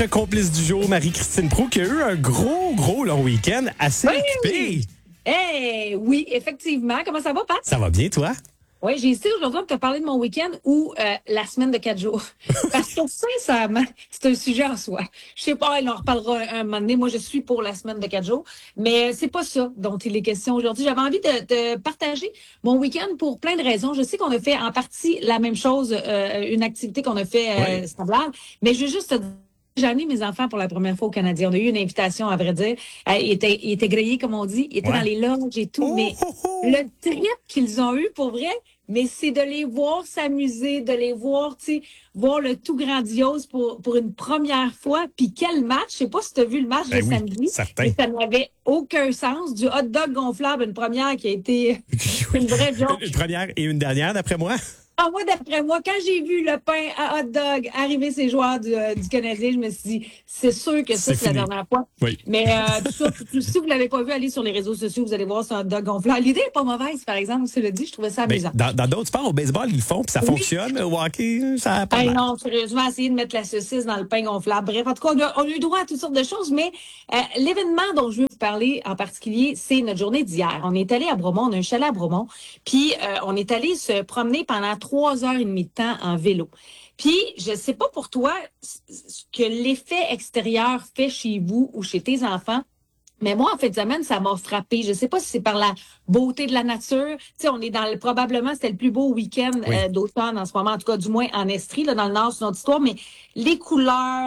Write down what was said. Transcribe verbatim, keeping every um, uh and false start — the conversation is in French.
Complice du jour, Marie-Christine Proulx, qui a eu un gros, gros long week-end assez Oui. occupé. Eh oui, effectivement. Comment ça va, Pat? Ça va bien, toi? Oui, j'ai essayé aujourd'hui de te parler de mon week-end ou euh, la semaine de quatre jours. Parce que sincèrement, c'est un sujet en soi. Je sais pas, on en reparlera un, un moment donné. Moi, je suis pour la semaine de quatre jours. Mais c'est pas ça dont il est question aujourd'hui. J'avais envie de, de partager mon week-end pour plein de raisons. Je sais qu'on a fait en partie la même chose, euh, une activité qu'on a fait euh, Oui. semblable. Mais je veux juste te dire, j'ai amené mes enfants pour la première fois au Canadien. On a eu une invitation, à vrai dire. Euh, ils étaient, ils étaient grillés, comme on dit. Ils étaient Ouais. dans les loges et tout. Oh, mais oh, oh. le trip qu'ils ont eu, pour vrai, mais c'est de les voir s'amuser, de les voir, tu sais, voir le tout grandiose pour, pour une première fois. Puis quel match! Je sais pas si tu as vu le match Ben de oui, samedi, certain. mais ça n'avait aucun sens. Du hot dog gonflable, une première qui a été une vraie joke. Une première et une dernière, d'après moi. Ah, moi, d'après moi, quand j'ai vu le pain à hot dog arriver ces joueurs du, euh, du Canadien, je me suis dit, c'est sûr que ça, C'est c'est la fini. dernière fois. Oui. Mais euh, tout ça, tout- si vous l'avez pas vu, allez sur les réseaux sociaux, vous allez voir ce hot dog gonflable. L'idée est pas mauvaise, par exemple, je le dit, je trouvais ça Ben, amusant. dans dans d'autres sports, au baseball, ils le font, puis ça Oui. fonctionne. Au hockey, ça a pas Hey, mal. non, sérieusement, essayer de mettre la saucisse dans le pain gonflable. Bref, en tout cas, on a, on a eu droit à toutes sortes de choses, mais euh, l'événement dont je veux vous parler en particulier, c'est notre journée d'hier. On est allé à Bromont, on a un chalet à Bromont, puis euh, on est allé se promener pendant trois heures et demie de temps en vélo. Puis, je sais pas pour toi ce que l'effet extérieur fait chez vous ou chez tes enfants, mais moi, en fait, de semaine, ça m'a frappé. Je sais pas si c'est par la beauté de la nature. Tu sais, on est dans le, probablement, c'était le plus beau week-end Oui. euh, d'automne en ce moment, en tout cas, du moins en Estrie, là, dans le Nord, c'est notre histoire, mais les couleurs,